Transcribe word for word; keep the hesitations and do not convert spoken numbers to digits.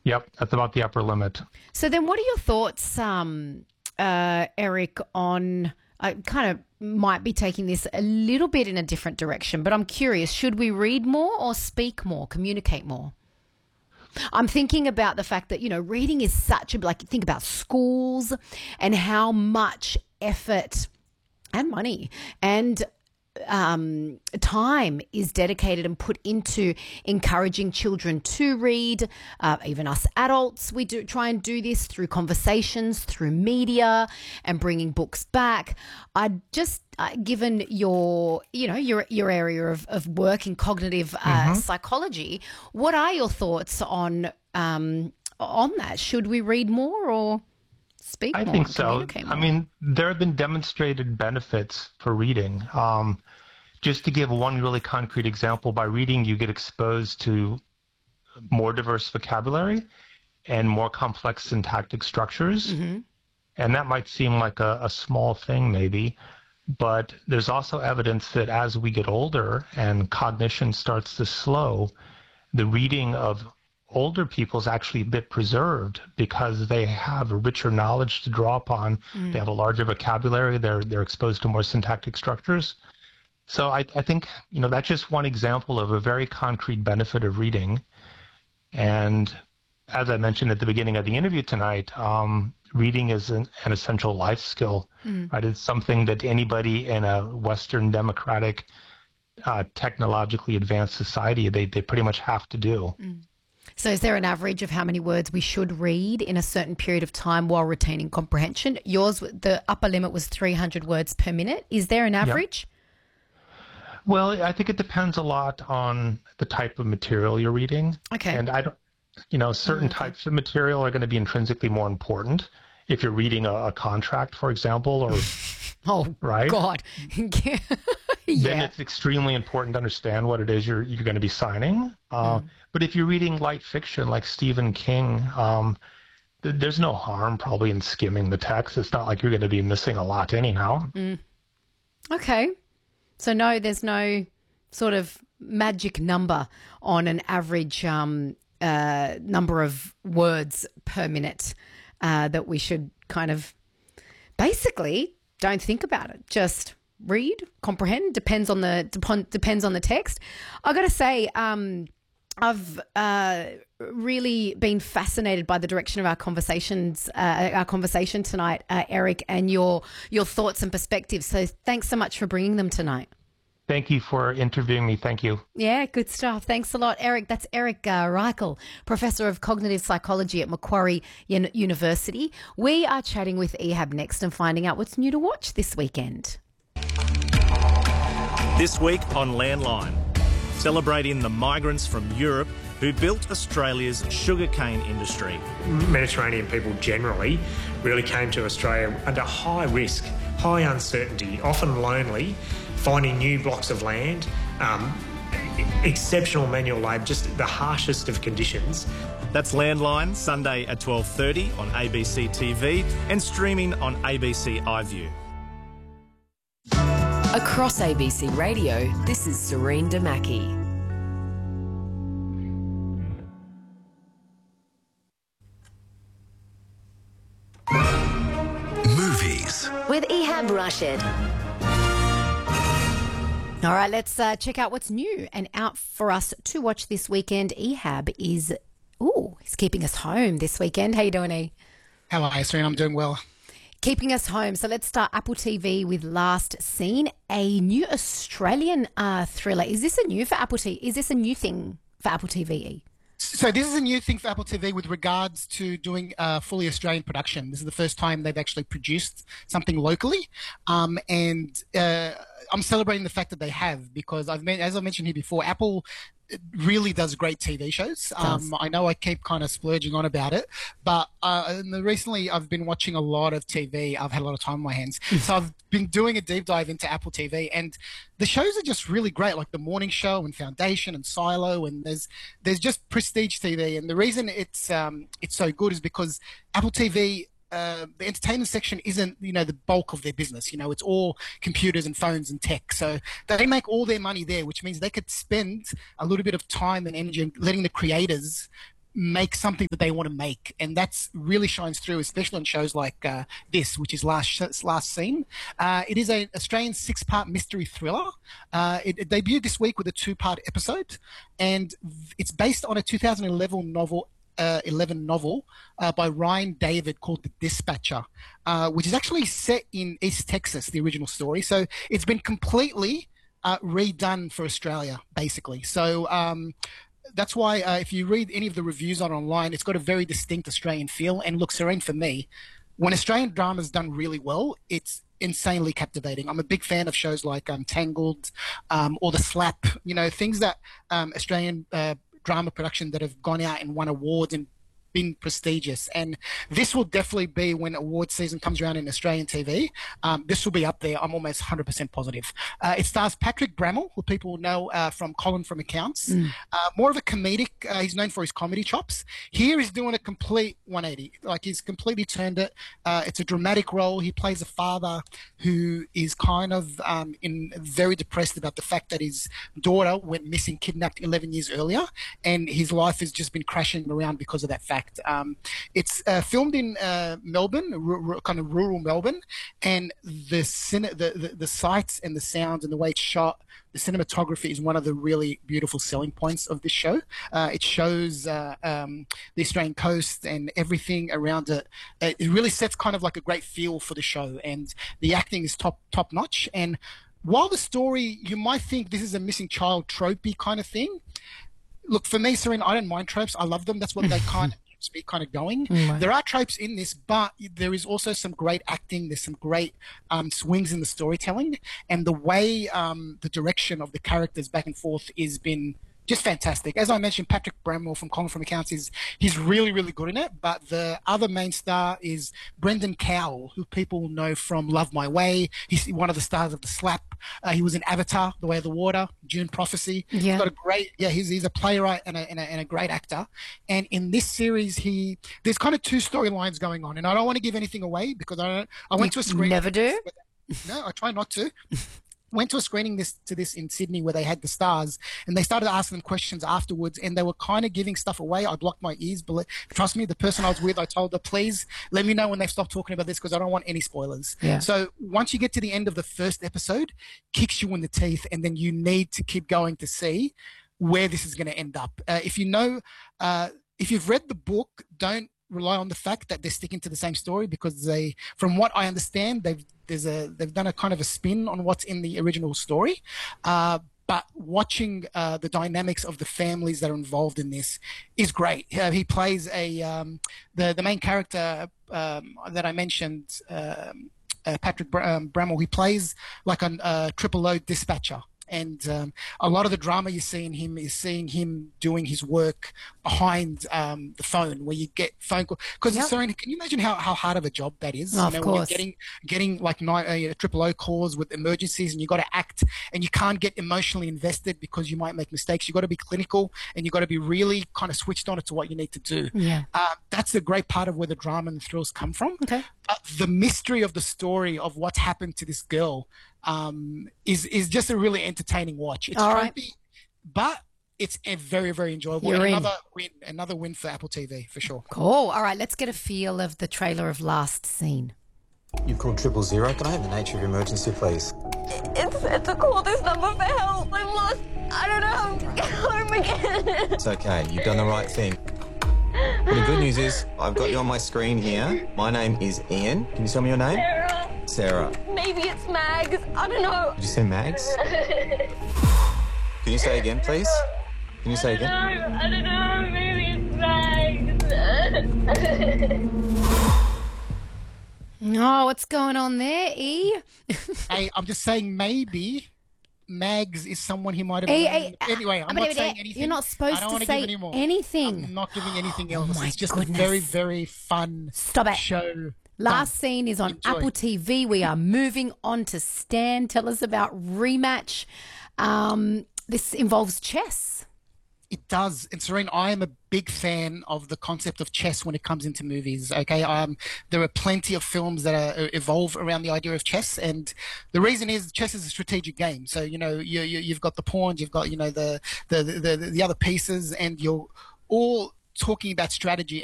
Yep, that's about the upper limit. So then what are your thoughts, um, uh, Eric, on I kind of might be taking this a little bit in a different direction, but I'm curious, should we read more or speak more, communicate more? I'm thinking about the fact that, you know, reading is such a, like, think about schools and how much effort and money and um, time is dedicated and put into encouraging children to read. Uh, even us adults, we do try and do this through conversations, through media, and bringing books back. I just, uh, given your, you know, your your area of, of work in cognitive uh, mm-hmm. psychology, what are your thoughts on um, on that? Should we read more or speak I more? think so. More? I mean, there have been demonstrated benefits for reading. Um, just to give one really concrete example, by reading, you get exposed to more diverse vocabulary and more complex syntactic structures. Mm-hmm. And that might seem like a, a small thing maybe, but there's also evidence that as we get older and cognition starts to slow, the reading of older people is actually a bit preserved because they have a richer knowledge to draw upon. Mm. They have a larger vocabulary. They're they're exposed to more syntactic structures. So I, I think, you know, that's just one example of a very concrete benefit of reading. And as I mentioned at the beginning of the interview tonight, um, reading is an, an essential life skill, mm. right? It's something that anybody in a Western democratic, uh, technologically advanced society, they, they pretty much have to do. Mm. So is there an average of how many words we should read in a certain period of time while retaining comprehension? Yours, the upper limit was three hundred words per minute. Is there an average? Yep. Well, I think it depends a lot on the type of material you're reading. Okay. And I don't, you know, certain okay. types of material are going to be intrinsically more important. If you're reading a, a contract, for example, or oh, right? God. yeah. Then it's extremely important to understand what it is you're you're going to be signing. Uh, mm. But if you're reading light fiction like Stephen King, um, th- there's no harm probably in skimming the text. It's not like you're going to be missing a lot anyhow. Mm. Okay. So no, there's no sort of magic number on an average um, uh, number of words per minute uh, that we should kind of basically don't think about it. Just read, comprehend, depends on the dep- depends on the text. I got to say, um, I've uh, really been fascinated by the direction of our conversations, uh, our conversation tonight, uh, Eric, and your your thoughts and perspectives. So thanks so much for bringing them tonight. Thank you for interviewing me. Thank you. Yeah, good stuff. Thanks a lot, Eric. That's Eric uh, Reichel, Professor of Cognitive Psychology at Macquarie Un- University. We are chatting with Ehab next and finding out what's new to watch this weekend. This week on Landline, celebrating the migrants from Europe who built Australia's sugarcane industry. Mediterranean people generally really came to Australia under high risk, high uncertainty, often lonely, finding new blocks of land, um, exceptional manual labour, just the harshest of conditions. That's Landline, Sunday at twelve thirty on A B C T V and streaming on A B C iView. Across A B C Radio, this is Serene Damaki. Movies with Ehab Rashid. All right, let's uh, check out what's new and out for us to watch this weekend. Ehab is, ooh, he's keeping us home this weekend. How you doing, E? Hello, Serene. I'm doing well. Keeping us home. So let's start Apple T V with Last Seen, a new Australian uh, thriller. Is this a new for Apple T V? Is this a new thing for Apple T V, E? So this is a new thing for Apple T V with regards to doing a fully Australian production. This is the first time they've actually produced something locally. Um, and uh, I'm celebrating the fact that they have, because I've been, as I mentioned here before, Apple really does great T V shows. Um, I know I keep kind of splurging on about it, but uh, in the, recently I've been watching a lot of T V. I've had a lot of time on my hands. So I've been doing a deep dive into Apple T V, and the shows are just really great, like The Morning Show and Foundation and Silo, and there's there's just prestige T V. And the reason it's um, it's so good is because Apple T V, Uh, the entertainment section isn't, you know, the bulk of their business. You know, it's all computers and phones and tech. So they make all their money there, which means they could spend a little bit of time and energy letting the creators make something that they want to make, and that's really shines through, especially on shows like uh, this, which is Last Last Scene. Uh, it is an Australian six-part mystery thriller. Uh, it, it debuted this week with a two-part episode, and it's based on a two thousand eleven novel. Uh, eleven novel uh, by Ryan David called The Dispatcher, uh, which is actually set in East Texas, the original story. So it's been completely uh, redone for Australia, basically. So um, that's why uh, if you read any of the reviews on online, it's got a very distinct Australian feel. And look, Serene, for me, when Australian drama's done really well, it's insanely captivating. I'm a big fan of shows like um, Tangled um, or The Slap, you know, things that um, Australian uh, drama production that have gone out and won awards and been prestigious. And this will definitely be, when award season comes around in Australian T V, um, this will be up there. I'm almost one hundred percent positive. Uh, it stars Patrick Brammall, who people know uh, from Colin from Accounts. Mm. Uh, more of a comedic. Uh, he's known for his comedy chops. Here he's doing a complete one eighty. Like, he's completely turned it. Uh, it's a dramatic role. He plays a father who is kind of um, in very depressed about the fact that his daughter went missing, kidnapped eleven years earlier, and his life has just been crashing around because of that fact. Um, it's uh, filmed in uh, Melbourne, r- r- kind of rural Melbourne, and the, cine- the, the the sights and the sounds and the way it's shot, the cinematography is one of the really beautiful selling points of this show. Uh, it shows uh, um, the Australian coast and everything around it. It really sets kind of like a great feel for the show, and the acting is top top notch. And while the story, you might think this is a missing child tropey kind of thing. Look, for me, Serene, I don't mind tropes. I love them. That's what they kind of be kind of going. Mm-hmm. There are tropes in this, but there is also some great acting. There's some great um, swings in the storytelling, and the way um, the direction of the characters back and forth has been just fantastic. As I mentioned, Patrick Brammall from Colin from Accounts is he's really, really good in it. But the other main star is Brendan Cowell, who people know from Love My Way. He's one of the stars of The Slap. Uh, he was in Avatar, The Way of the Water, Dune Prophecy. Yeah. He's got a great, yeah, he's he's a playwright and a, and a and a great actor. And in this series, he there's kind of two storylines going on, and I don't want to give anything away because I don't, I went you to a screening. Never do. No, I try not to. Went to a screening this to this in Sydney where they had the stars, and they started asking them questions afterwards, and they were kind of giving stuff away. I blocked my ears, but trust me, the person I was with, I told her, please let me know when they've stopped talking about this because I don't want any spoilers. Yeah. So once you get to the end of the first episode, kicks you in the teeth, and then you need to keep going to see where this is going to end up. Uh, if you know, uh, if you've read the book, don't rely on the fact that they're sticking to the same story, because they, from what I understand, they've there's a they've done a kind of a spin on what's in the original story. Uh, but watching uh, the dynamics of the families that are involved in this is great. Uh, he plays a um, the the main character um, that I mentioned, um, uh, Patrick Br- um, Brammall. He plays like a uh, triple O dispatcher. And um, a lot of the drama you see in him is seeing him doing his work behind um, the phone, where you get phone calls. Because, yep. Serena, can you imagine how, how hard of a job that is? Oh, you know, of course. When you're getting, getting like nine, uh, triple O calls with emergencies, and you've got to act, and you can't get emotionally invested because you might make mistakes. You've got to be clinical, and you've got to be really kind of switched on to what you need to do. Yeah. Uh, that's a great part of where the drama and the thrills come from. Okay. But the mystery of the story of what's happened to this girl um, is is just a really entertaining watch. It's All right. tropey, but it's a very, very enjoyable. You're and in. another win, another win for Apple T V for sure. Cool. All right, let's get a feel of the trailer of Last Scene. You've called triple zero. Can I have the nature of your emergency, please? It said to call this number for help. I'm lost. I don't know how to get home again. It's okay. You've done the right thing. Well, the good news is I've got you on my screen here. My name is Ian. Can you tell me your name? Sarah. Sarah. Maybe it's Mags. I don't know. Did you say Mags? Can you say again, please? Can you say again? I don't know. Maybe it's Mags. Oh, what's going on there, E? Hey, I'm just saying maybe Mags is someone he might have. Hey, hey, anyway, I'm not saying anything. You're not supposed I don't to wanna say give any more. anything. I'm not giving anything else. Oh my it's just goodness. a very, very fun Stop it. show. Last Done. Scene is on Enjoy. Apple T V. We are moving on to Stan. Tell us about Rematch. Um, this involves chess. It does. And Serene, I am a big fan of the concept of chess when it comes into movies. Okay, um, there are plenty of films that are, evolve around the idea of chess, and the reason is chess is a strategic game. So you know, you, you you've got the pawns, you've got you know the the the, the, the other pieces, and you're all talking about strategy